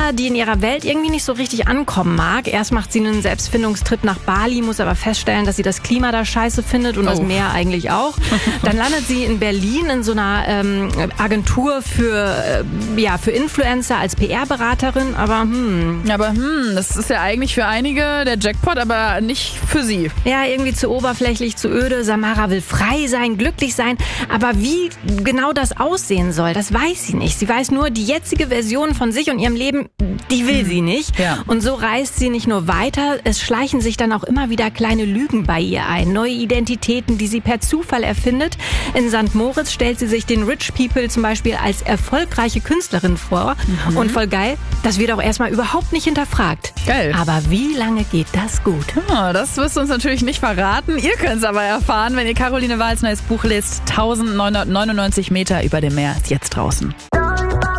Lara, die in ihrer Welt irgendwie nicht so richtig ankommen mag. Erst macht sie einen Selbstfindungstrip nach Bali, muss aber feststellen, dass sie das Klima da scheiße findet und das Meer eigentlich auch. Dann landet sie in Berlin in so einer Agentur für Influencer als PR-Beraterin, aber das ist ja eigentlich für einige der Jackpot, aber nicht für sie. Ja, irgendwie zu oberflächlich, zu öde. Samara will frei sein, glücklich sein, aber wie genau das aussehen soll, das weiß sie nicht. Sie weiß nur, die jetzige Version von sich und ihrem Leben, die will sie nicht. Ja. Und so reist sie nicht nur weiter, es schleichen sich dann auch immer wieder kleine Lügen bei ihr ein. Neue Identitäten, die sie per Zufall erfindet. In St. Moritz stellt sie sich den Rich People zum Beispiel als erfolgreiche Künstlerin vor. Und voll geil, das wird auch erstmal überhaupt nicht hinterfragt. Geil. Aber wie lange geht das gut? Das wirst du uns natürlich nicht verraten. Ihr könnt es aber erfahren, wenn ihr Caroline Wahls neues Buch lest. 1999 Meter über dem Meer ist jetzt draußen.